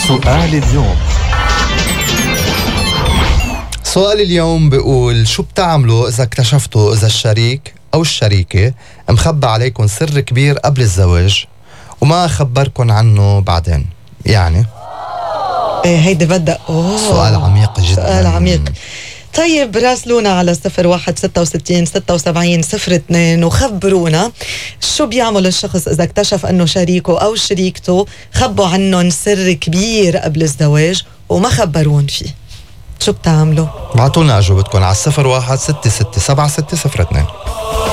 سؤال اليوم. سؤال اليوم بيقول: شو بتعملوا إذا اكتشفتوا إذا الشريك أو الشريكة مخبى عليكم سر كبير قبل الزواج وما خبركن عنه بعدين؟ يعني هيدي بدأ سؤال عميق جدا. سؤال عميق. طيب راسلونا على 0166 76 02 وخبرونا شو بيعمل الشخص إذا اكتشف أنه شريكه أو شريكته خبوا عنهم سر كبير قبل الزواج وما خبرون فيه. شو بتعملوا؟ بعتولنا أجوبتكم على 0166 76 02.